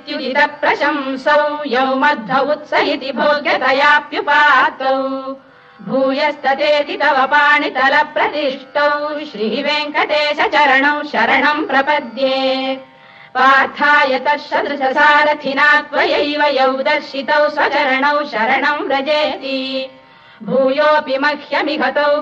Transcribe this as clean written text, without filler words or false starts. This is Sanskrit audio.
त्वत्युदित प्रशंसौ यौ मध्व उत्स इति भोग्यतयाप्युपातौ भूयस्ततेति तव पाणितल प्रतिष्ठौ श्रीवेङ्कटेश चरणौ शरणं प्रपद्ये पार्थाय तत्सदृशसारथिना त्वयैव यौ दर्शितौ स्वचरणौ शरणं व्रजेति भूयोऽपि मह्यमिहतौ